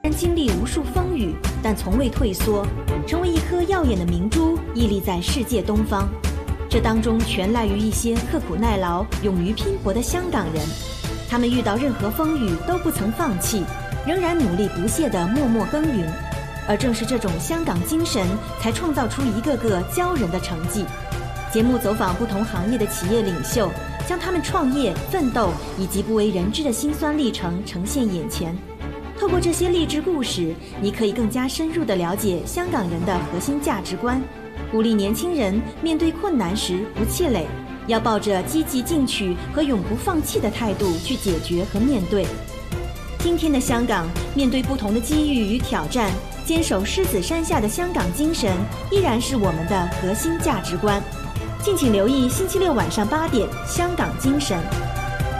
然经历无数风雨，但从未退缩，成为一颗耀眼的明珠，屹立在世界东方。这当中全赖于一些刻苦耐劳、勇于拼搏的香港人，他们遇到任何风雨都不曾放弃，仍然努力不懈地默默耕耘。而正是这种香港精神，才创造出一个个骄人的成绩。节目走访不同行业的企业领袖，将他们创业、奋斗以及不为人知的辛酸历程呈现眼前。透过这些励志故事，你可以更加深入地了解香港人的核心价值观，鼓励年轻人面对困难时不气馁，要抱着积极进取和永不放弃的态度去解决和面对。今天的香港，面对不同的机遇与挑战，坚守狮子山下的香港精神依然是我们的核心价值观。敬请留意星期六晚上8点《香港精神》。